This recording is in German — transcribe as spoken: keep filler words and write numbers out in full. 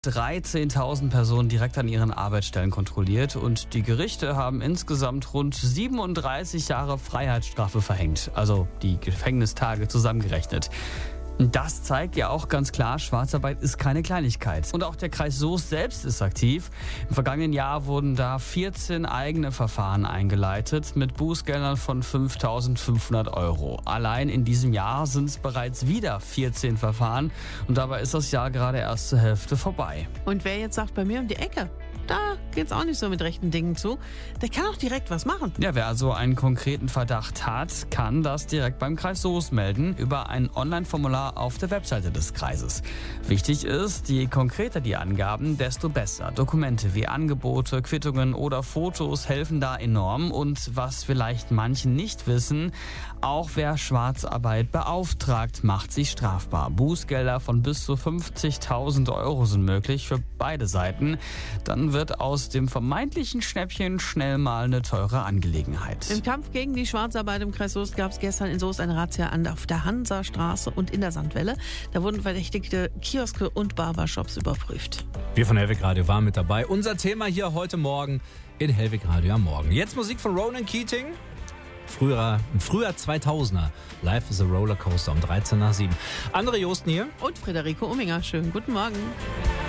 dreizehntausend Personen direkt an ihren Arbeitsstellen kontrolliert und die Gerichte haben insgesamt rund siebenunddreißig Jahre Freiheitsstrafe verhängt, also die Gefängnistage zusammengerechnet. Das zeigt ja auch ganz klar, Schwarzarbeit ist keine Kleinigkeit. Und auch der Kreis Soest selbst ist aktiv. Im vergangenen Jahr wurden da vierzehn eigene Verfahren eingeleitet mit Bußgeldern von fünftausendfünfhundert Euro. Allein in diesem Jahr sind es bereits wieder vierzehn Verfahren und dabei ist das Jahr gerade erst zur Hälfte vorbei. Und wer jetzt sagt, bei mir um die Ecke, da geht's auch nicht so mit rechten Dingen zu, der kann auch direkt was machen. Ja, wer also einen konkreten Verdacht hat, kann das direkt beim Kreis Soest melden über ein Online-Formular auf der Webseite des Kreises. Wichtig ist, je konkreter die Angaben, desto besser. Dokumente wie Angebote, Quittungen oder Fotos helfen da enorm. Und was vielleicht manche nicht wissen, auch wer Schwarzarbeit beauftragt, macht sich strafbar. Bußgelder von bis zu fünfzigtausend Euro sind möglich für beide Seiten. Dann wird aus dem vermeintlichen Schnäppchen schnell mal eine teure Angelegenheit. Im Kampf gegen die Schwarzarbeit im Kreis Soest gab es gestern in Soest eine Razzia an auf der Hansastraße und in der Sandwelle. Da wurden verdächtigte Kioske und Barbershops überprüft. Wir von Hellwig Radio waren mit dabei. Unser Thema hier heute Morgen in Hellwig Radio am Morgen. Jetzt Musik von Ronan Keating. Früher, im Frühjahr zweitausender. Life is a Rollercoaster um dreizehn nach sieben. Andre Josten hier. Und Friederike Umminger. Schönen guten Morgen.